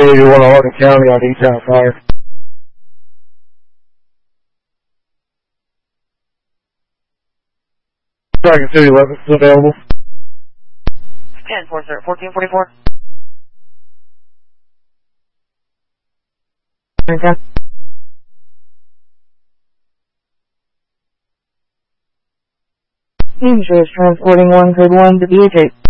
81 Hardin County on E-Town Fire. Dragon City 11 is available. 10-4, sir. 1444. Okay. Angels transporting 1 code 1 to BH8.